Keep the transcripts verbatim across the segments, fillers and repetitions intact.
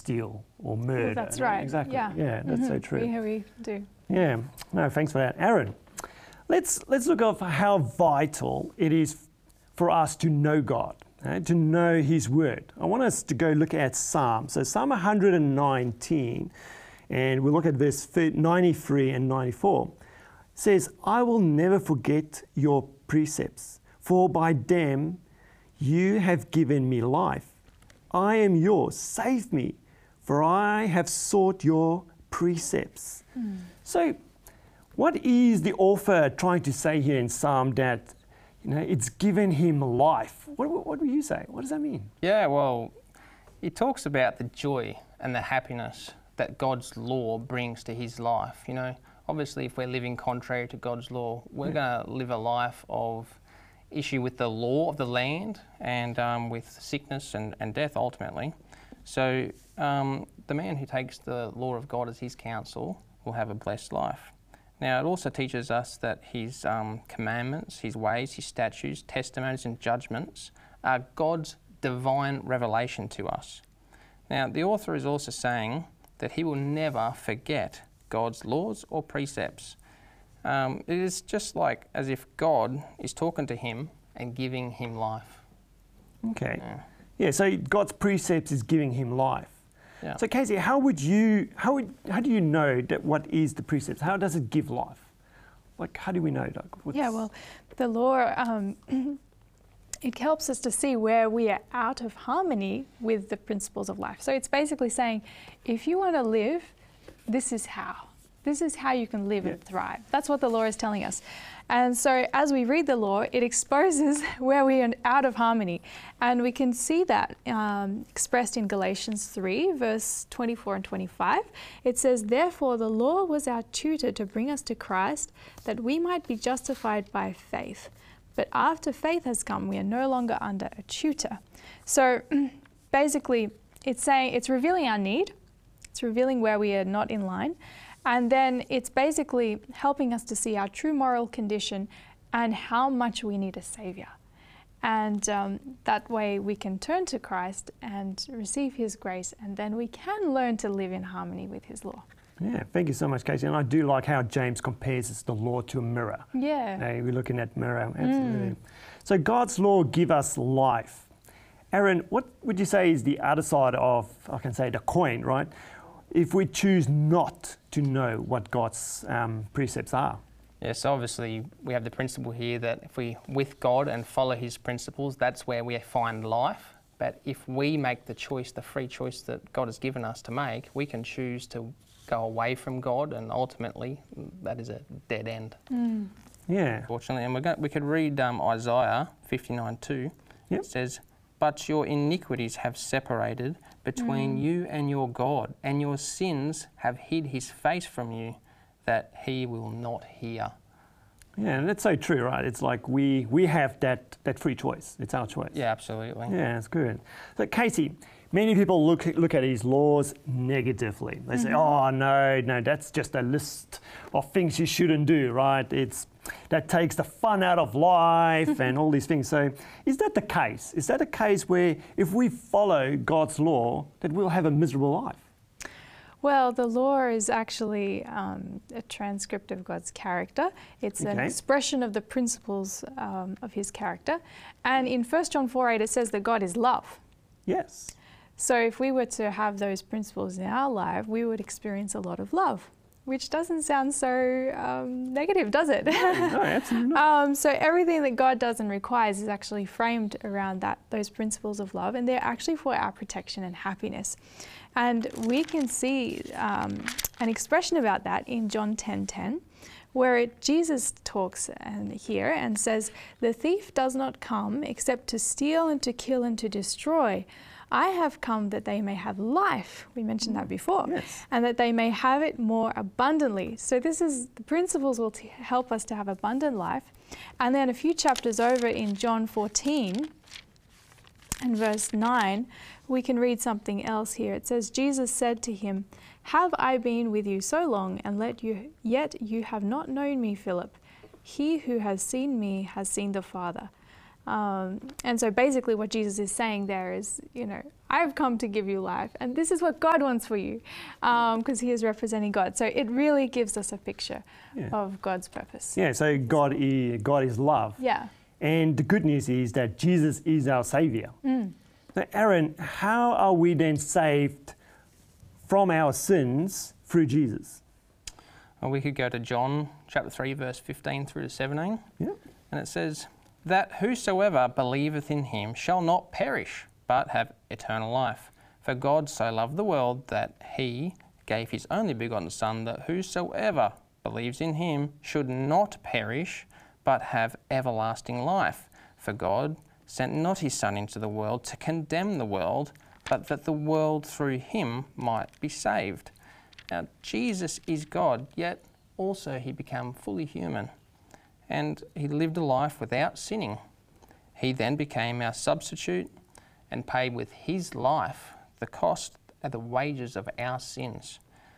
steal or murder. Well, that's right. Exactly. Yeah, yeah that's mm-hmm. so true. Yeah, we do. Yeah. No, thanks for that. Aaron, let's, let's look at how vital it is for us to know God, eh, to know His Word. I want us to go look at Psalm. So Psalm one hundred nineteen, and we'll look at verse ninety-three and ninety-four. It says, I will never forget your precepts, for by them you have given me life. I am yours, save me, for I have sought your precepts. Mm. So what is the author trying to say here in Psalm that, you know, it's given him life? What, what, what do you say? What does that mean? Yeah, well, he talks about the joy and the happiness that God's law brings to his life. You know, obviously if we're living contrary to God's law, we're yeah. going to live a life of issue with the law of the land and um, with sickness and, and death ultimately. So um, the man who takes the law of God as his counsel will have a blessed life. Now it also teaches us that his um, commandments, his ways, his statutes, testimonies and judgments are God's divine revelation to us. Now the author is also saying that he will never forget God's laws or precepts. Um, it is just like as if God is talking to him and giving him life. Okay. Yeah, yeah so God's precepts is giving him life. Yeah. So Casey, how would you, how would, how do you know that what is the precepts? How does it give life? Like, how do we know, Doug? What's... Yeah, well, the law, um, it helps us to see where we are out of harmony with the principles of life. So it's basically saying, if you want to live, this is how. This is how you can live yeah. and thrive. That's what the law is telling us. And so as we read the law, it exposes where we are out of harmony. And we can see that um, expressed in Galatians three, verse twenty-four and twenty-five. It says, therefore the law was our tutor to bring us to Christ, that we might be justified by faith. But after faith has come, we are no longer under a tutor. So basically, it's saying, it's revealing our need. It's revealing where we are not in line. And then it's basically helping us to see our true moral condition and how much we need a Saviour. And um, that way we can turn to Christ and receive His grace, and then we can learn to live in harmony with His law. Yeah, thank you so much, Casey. And I do like how James compares the law to a mirror. Yeah. Hey, we're looking at mirror, absolutely. Mm. So God's law give us life. Aaron, what would you say is the other side of, I can say, the coin, right? If we choose not to know what God's um, precepts are. Yes, obviously we have the principle here that if we with God and follow His principles, that's where we find life. But if we make the choice, the free choice that God has given us to make, we can choose to go away from God, and ultimately that is a dead end. Mm. Yeah. Unfortunately, and we're going, we could read um, Isaiah fifty-nine two. Yep. It says, but your iniquities have separated between mm. you and your God, and your sins have hid His face from you, that He will not hear. Yeah, and that's so true, right? It's like we we have that, that free choice. It's our choice. Yeah, absolutely. Yeah, it's good. So Casey, many people look look at these laws negatively. They say, mm-hmm. oh, no, no, that's just a list of things you shouldn't do, right? It's that takes the fun out of life and all these things. So is that the case? Is that a case where if we follow God's law, that we'll have a miserable life? Well, the law is actually um, a transcript of God's character. It's okay. an expression of the principles um, of His character. And in First John four eight, it says that God is love. Yes. So if we were to have those principles in our life, we would experience a lot of love, which doesn't sound so um, negative, does it? No, no, absolutely not. um, so everything that God does and requires is actually framed around that, those principles of love, and they're actually for our protection and happiness. And we can see um, an expression about that in John ten ten, where it, Jesus talks and here and says, the thief does not come except to steal and to kill and to destroy. I have come that they may have life. We mentioned that before. Yes. And that they may have it more abundantly. So this is, the principles will t help us to have abundant life. And then a few chapters over in John fourteen and verse nine, we can read something else here. It says, Jesus said to him, have I been with you so long, and let you, yet you have not known me, Philip? He who has seen me has seen the Father. Um, and so basically what Jesus is saying there is, you know, I've come to give you life, and this is what God wants for you, because um, he is representing God. So it really gives us a picture yeah. of God's purpose. Yeah, so God is, God is love. Yeah. And the good news is that Jesus is our Saviour. Mm. Now, Aaron, how are we then saved from our sins through Jesus? Well, we could go to John chapter three, verse fifteen through to seventeen. Yeah. And it says, that whosoever believeth in him shall not perish, but have eternal life. For God so loved the world that he gave his only begotten Son, that whosoever believes in him should not perish, but have everlasting life. For God sent not his Son into the world to condemn the world, but that the world through him might be saved. Now, Jesus is God, yet also he became fully human, and he lived a life without sinning. He then became our substitute and paid with his life the cost and the wages of our sins.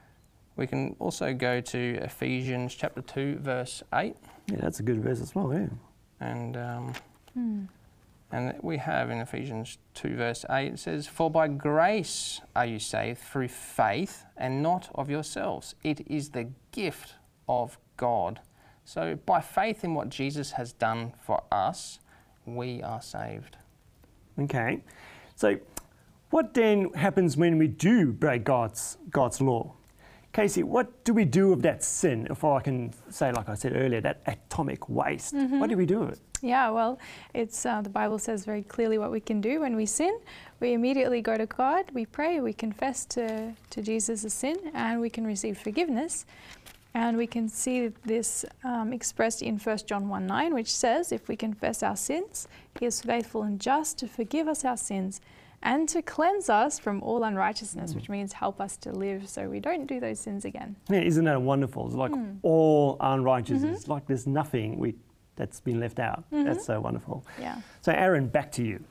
We can also go to Ephesians chapter two, verse eight. Yeah, that's a good verse as well, yeah. And um, hmm. and we have in Ephesians two, verse eight, it says, for by grace are you saved through faith, and not of yourselves. It is the gift of God. So by faith in what Jesus has done for us, we are saved. Okay. So what then happens when we do break God's, God's law? Casey, what do we do with that sin? If I can say, like I said earlier, that atomic waste. Mm-hmm. What do we do with it? Yeah, well, it's uh, the Bible says very clearly what we can do when we sin. We immediately go to God, we pray, we confess to, to Jesus the sin, and we can receive forgiveness. And we can see this um, expressed in First John one nine, which says, if we confess our sins, he is faithful and just to forgive us our sins and to cleanse us from all unrighteousness, mm. which means help us to live so we don't do those sins again. Yeah, isn't that wonderful? It's like mm. all unrighteousness, mm-hmm. like there's nothing we, that's been left out. Mm-hmm. That's so wonderful. Yeah. So Aaron, back to you.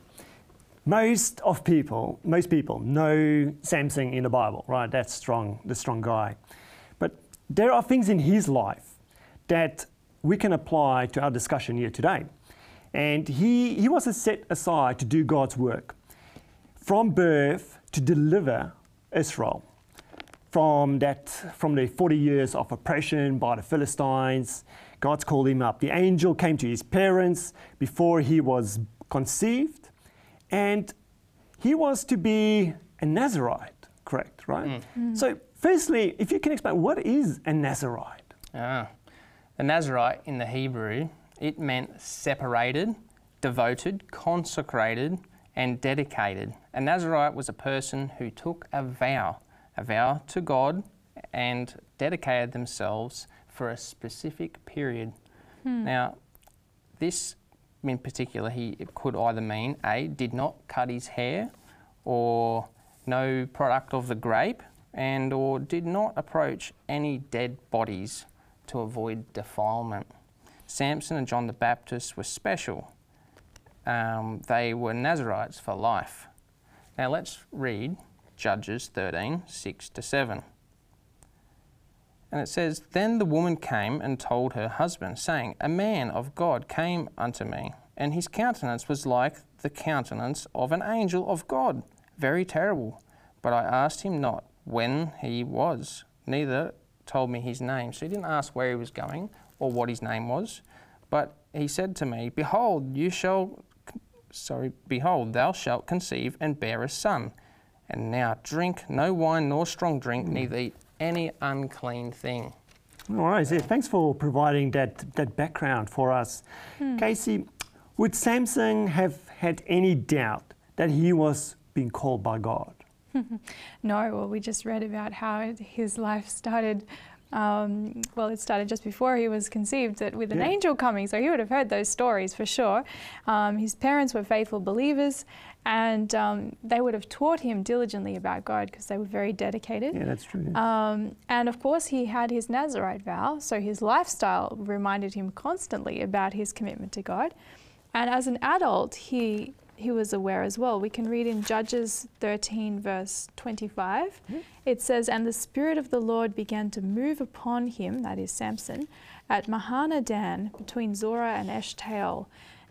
Most of people, most people know Samson in the Bible, right? That's strong, the strong guy. But there are things in his life that we can apply to our discussion here today. And he, he was set aside to do God's work. From birth to deliver Israel from that, from the forty years of oppression by the Philistines. God's called him up. The angel came to his parents before he was conceived, and he was to be a Nazirite, correct, right? Mm. Mm. So firstly, if you can explain, what is a Nazirite? Ah, the Nazirite in the Hebrew, it meant separated, devoted, consecrated, and dedicated. A Nazirite was a person who took a vow, a vow to God, and dedicated themselves for a specific period. Hmm. Now, this in particular, he it could either mean A, did not cut his hair, or no product of the grape, and or did not approach any dead bodies to avoid defilement. Samson and John the Baptist were special. Um, they were Nazirites for life. Now let's read Judges thirteen, six to seven. And it says, then the woman came and told her husband, saying, a man of God came unto me, and his countenance was like the countenance of an angel of God, very terrible. But I asked him not when he was, neither told me his name. So he didn't ask where he was going or what his name was. But he said to me, behold, you shall... Sorry, behold, thou shalt conceive and bear a son. And now drink no wine nor strong drink, mm. neither eat any unclean thing. All right, so thanks for providing that, that background for us. Mm. Casey, would Samson have had any doubt that he was being called by God? No, well, we just read about how his life started. Um, well, it started just before he was conceived, that with an yeah. angel coming, so he would have heard those stories for sure. Um, his parents were faithful believers, and um, they would have taught him diligently about God because they were very dedicated. Yeah, that's true. Yeah. Um, and of course, he had his Nazirite vow, so his lifestyle reminded him constantly about his commitment to God. And as an adult, he he was aware as well. We can read in Judges thirteen, verse twenty-five. Mm-hmm. It says, and the Spirit of the Lord began to move upon him, that is Samson, at Mahaneh-dan, between Zorah and Eshtaol.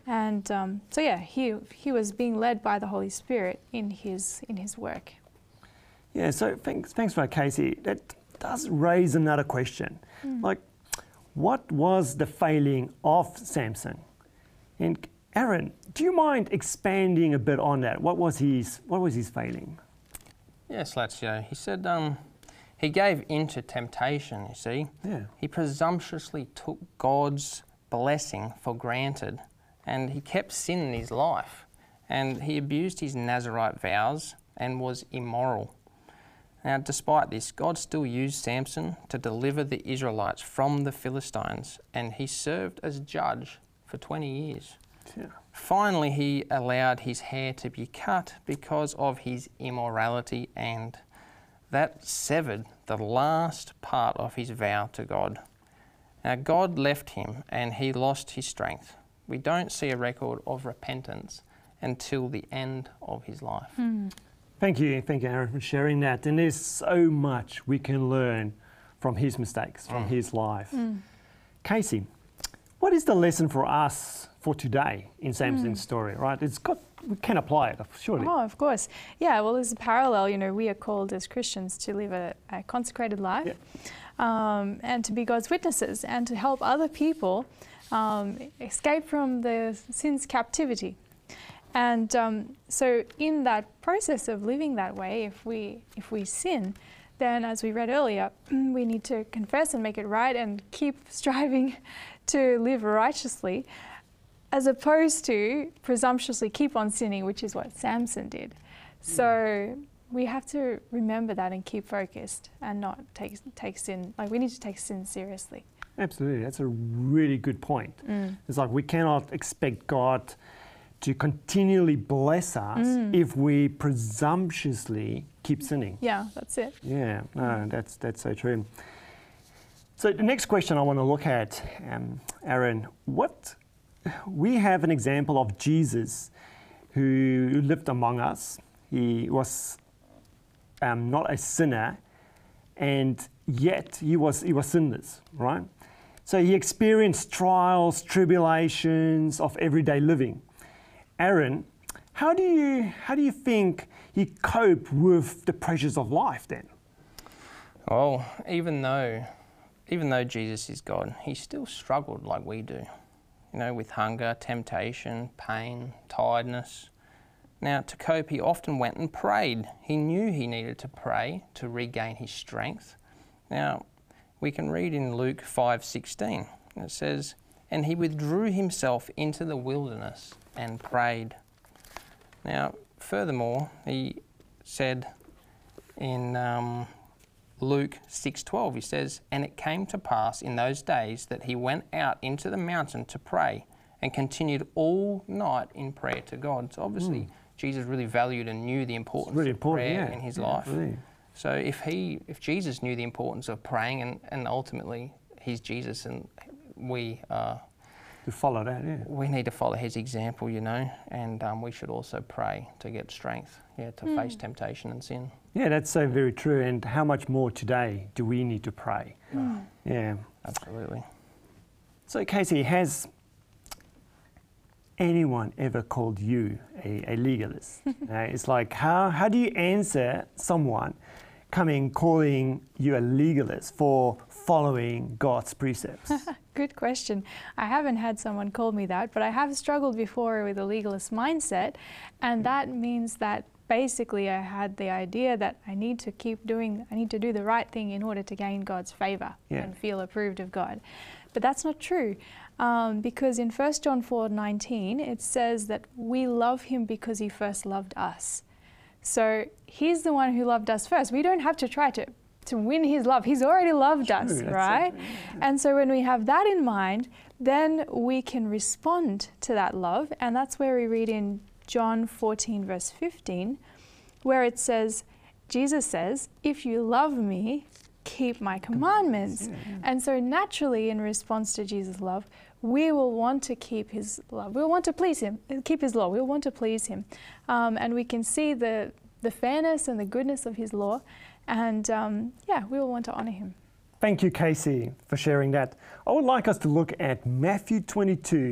And um, so yeah, he he was being led by the Holy Spirit in his in his work. Yeah, so thanks, thanks for that, Casey. That does raise another question. Mm. Like, what was the failing of Samson? And Aaron, do you mind expanding a bit on that? What was his What was his failing? Yes, Lazio. He said um, he gave in to temptation, you see. Yeah. He presumptuously took God's blessing for granted, and he kept sin in his life, and he abused his Nazirite vows and was immoral. Now, despite this, God still used Samson to deliver the Israelites from the Philistines, and he served as judge for twenty years. Yeah. Finally, he allowed his hair to be cut because of his immorality, and that severed the last part of his vow to God. Now, God left him and he lost his strength. We don't see a record of repentance until the end of his life. Mm. Thank you, thank you, Aaron, for sharing that. And there's so much we can learn from his mistakes, from Mm. his life. Mm. Casey, what is the lesson for us for today in Samson's Mm. story, right? It's got, we can apply it, surely. Oh, of course. Yeah, well, there's a parallel. You know, we are called as Christians to live a, a consecrated life, Yeah. um, and to be God's witnesses and to help other people um, escape from the sin's captivity. And um, so in that process of living that way, if we if we sin, then as we read earlier, we need to confess and make it right and keep striving to live righteously, as opposed to presumptuously keep on sinning, which is what Samson did. So we have to remember that and keep focused and not take take sin, like we need to take sin seriously. Absolutely, that's a really good point. Mm. It's like we cannot expect God to continually bless us Mm. if we presumptuously keep sinning. Yeah, that's it. Yeah, no, that's that's so true. So the next question I want to look at, um, Aaron, what we have an example of Jesus who lived among us. He was um, not a sinner, and yet he was he was sinless, right? So he experienced trials, tribulations of everyday living. Aaron, how do you how do you think he coped with the pressures of life then? Well, even though, even though Jesus is God, he still struggled like we do, you know, with hunger, temptation, pain, tiredness. Now, to cope, he often went and prayed. He knew he needed to pray to regain his strength. Now, we can read in Luke five sixteen, it says, "And he withdrew himself into the wilderness and prayed." Now, furthermore, he said in um, Luke six twelve, he says, "And it came to pass in those days that he went out into the mountain to pray and continued all night in prayer to God." So obviously, mm. Jesus really valued and knew the importance really of important, prayer yeah. in his yeah, life. Really. So if he, if Jesus knew the importance of praying, and, and ultimately he's Jesus, and we uh, to follow that, yeah. we need to follow his example, you know, and um, we should also pray to get strength, yeah, to mm. face temptation and sin. Yeah, that's so very true. And how much more today do we need to pray? Mm. Yeah, absolutely. So, Casey, has anyone ever called you a, a legalist? uh, it's like, how, how do you answer someone coming calling you a legalist for following God's precepts? Good question. I haven't had someone call me that, but I have struggled before with a legalist mindset, and that means that basically I had the idea that I need to keep doing, I need to do the right thing in order to gain God's favor yeah. and feel approved of God. But that's not true. Um, because in First John four nineteen, it says that we love him because he first loved us. So he's the one who loved us first. We don't have to try to, to win his love. He's already loved True, us, right? So and so when we have that in mind, then we can respond to that love. And that's where we read in John fourteen, verse fifteen, where it says, Jesus says, "If you love me, keep my commandments." Yeah. And so naturally, in response to Jesus' love, we will want to keep his love. We'll want to please him, keep his law. We'll want to please him. Um, and we can see the, the fairness and the goodness of his law. And um, yeah, we will want to honor him. Thank you, Casey, for sharing that. I would like us to look at Matthew twenty-two,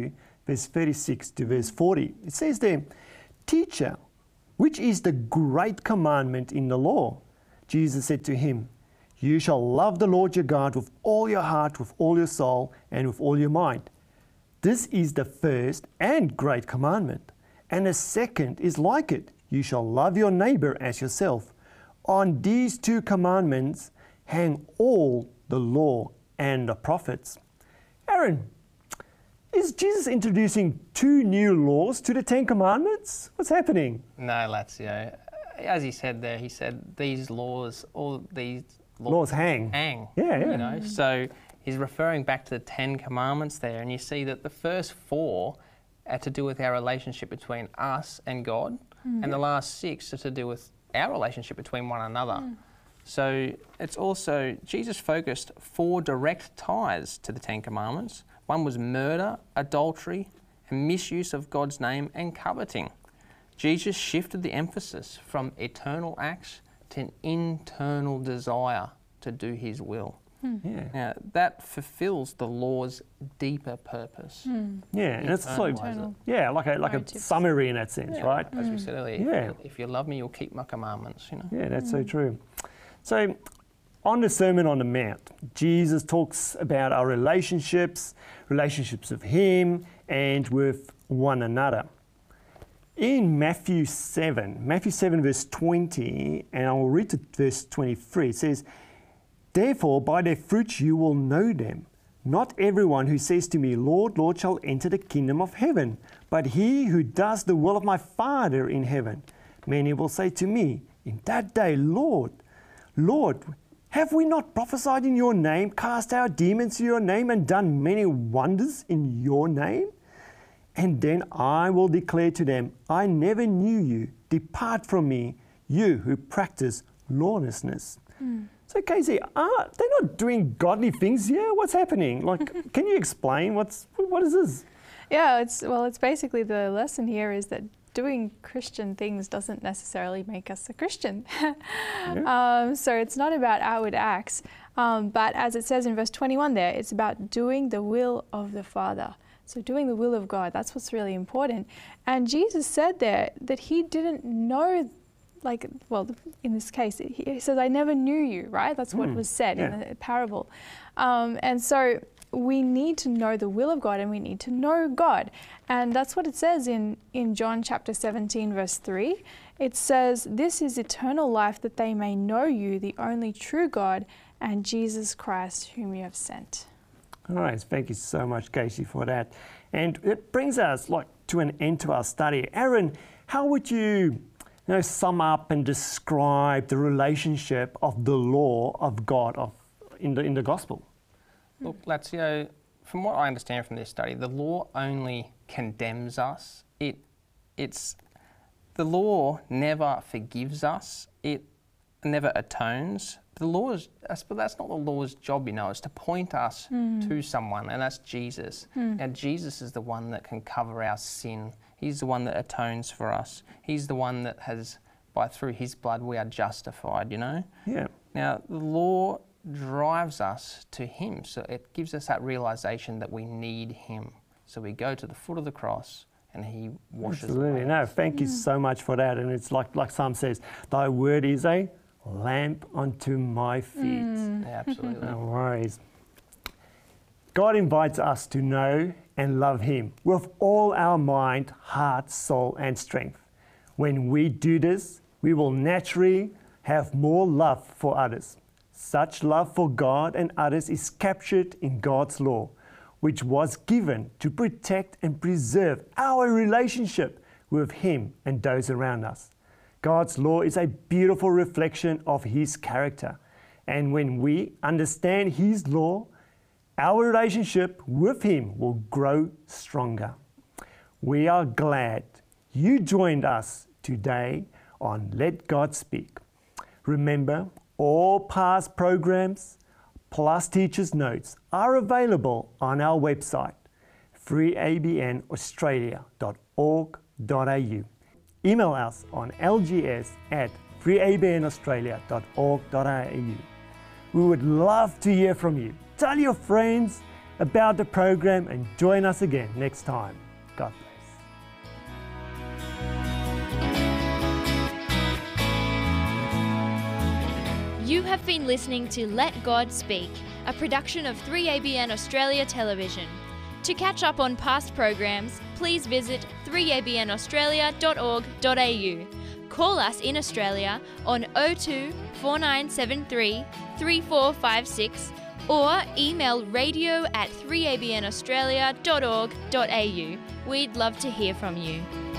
verse thirty-six to verse forty. It says there, "Teacher, which is the great commandment in the law?" Jesus said to him, "You shall love the Lord your God with all your heart, with all your soul, and with all your mind. This is the first and great commandment. And the second is like it. You shall love your neighbor as yourself. On these two commandments hang all the law and the prophets." Aaron, is Jesus introducing two new laws to the Ten Commandments? What's happening? No, Lazio. As he said there, he said these laws, all these laws, Laws hang. hang. Yeah, yeah. You know, so he's referring back to the Ten Commandments there, and you see that the first four are to do with our relationship between us and God, mm. and the last six are to do with our relationship between one another. Mm. So it's also, Jesus focused four direct ties to the Ten Commandments. One was murder, adultery, and misuse of God's name, and coveting. Jesus shifted the emphasis from eternal acts to an internal desire to do his will. Mm. Yeah. Now, that fulfills the law's deeper purpose. Mm. Yeah, and it's so, Eternal. yeah, like a like a Motives. summary in that sense, Yeah, right? As we said earlier, Yeah. if, you, if you love me, you'll keep my commandments, you know. Yeah, that's so true. So, on the Sermon on the Mount, Jesus talks about our relationships, relationships with him and with one another. In Matthew seven, Matthew seven verse twenty, and I will read to verse twenty-three, it says, "Therefore by their fruits you will know them. Not everyone who says to me, 'Lord, Lord,' shall enter the kingdom of heaven, but he who does the will of my Father in heaven. Many will say to me in that day, 'Lord, Lord, have we not prophesied in your name, cast out demons in your name, and done many wonders in your name?' And then I will declare to them, 'I never knew you. Depart from me, you who practice lawlessness.'" Mm. So, Casey, are they not doing godly things here? What's happening? Like, can you explain what's what is this? Yeah, it's well, it's basically the lesson here is that doing Christian things doesn't necessarily make us a Christian. yeah. um, so it's not about outward acts, um, but as it says in verse twenty-one there, it's about doing the will of the Father. So doing the will of God, that's what's really important. And Jesus said there that he didn't know, like, well, in this case, he says, "I never knew you," right? That's what mm, was said yeah. in the parable. Um, and so we need to know the will of God and we need to know God. And that's what it says in, in John chapter seventeen, verse three. It says, "This is eternal life, that they may know you, the only true God, and Jesus Christ, whom you have sent." All right, thank you so much, Casey, for that. And it brings us like to an end to our study. Aaron, how would you, you know, sum up and describe the relationship of the law of God of in the in the gospel? Look, Lazio, from what I understand from this study, the law only condemns us. It, it's the law never forgives us. It never atones. The law is, but that's not the law's job, you know. It's to point us mm. to someone, and that's Jesus. Mm. And Jesus is the one that can cover our sin. He's the one that atones for us. He's the one that has, by through his blood, we are justified, you know. Yeah. Now, the law drives us to him, so it gives us that realization that we need him. So we go to the foot of the cross and he washes Absolutely. away. No, thank you so much for that. And it's like like Psalm says, "Thy word is a lamp unto my feet." Mm. Yeah, absolutely. No worries. God invites us to know and love him with all our mind, heart, soul and strength. When we do this, we will naturally have more love for others. Such love for God and others is captured in God's law, which was given to protect and preserve our relationship with him and those around us. God's law is a beautiful reflection of his character. And when we understand his law, our relationship with him will grow stronger. We are glad you joined us today on Let God Speak. Remember, all past programs plus teachers' notes are available on our website, free a b n australia dot org dot a u. Email us on l g s at free a b n australia dot org dot a u. We would love to hear from you. Tell your friends about the program and join us again next time. God bless. You have been listening to Let God Speak, a production of three A B N Australia Television. To catch up on past programs, please visit three A B N australia dot org dot a u. Call us in Australia on oh two, four nine seven three, three four five six or email radio at three a b n australia dot org dot a u. We'd love to hear from you.